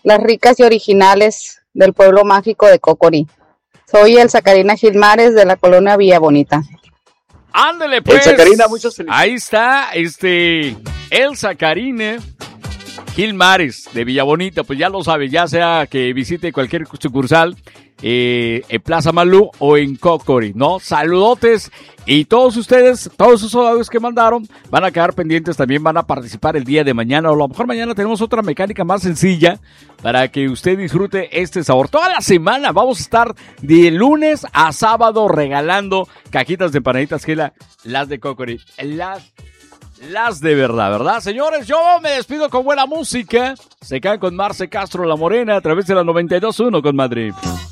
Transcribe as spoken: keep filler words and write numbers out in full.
las ricas y originales del pueblo mágico de Cocori. Soy Elsa Karina Gilmares de la colonia Villa Bonita. Ándale pues. Elsa Karina, muchas felicidades. Ahí está, este, Elsa Karina Gilmares de Villa Bonita, pues ya lo sabe, ya sea que visite cualquier sucursal eh, en Plaza Malú o en Cocori, ¿no? Saludotes y todos ustedes, todos esos audios que mandaron van a quedar pendientes, también van a participar el día de mañana, o a lo mejor mañana tenemos otra mecánica más sencilla para que usted disfrute este sabor. Toda la semana vamos a estar de lunes a sábado regalando cajitas de empanaditas que la, las de Cocori, las Las de verdad, ¿verdad? Señores, yo me despido con buena música. Se quedan con Marce Castro La Morena a través de la noventa y dos punto uno con Madrid.